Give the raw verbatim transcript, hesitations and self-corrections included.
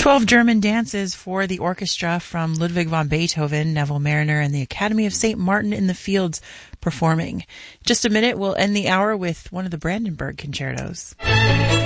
Twelve German dances for the orchestra from Ludwig van Beethoven, Neville Mariner, and the Academy of Saint Martin in the Fields performing. Just a minute, we'll end the hour with one of the Brandenburg concertos.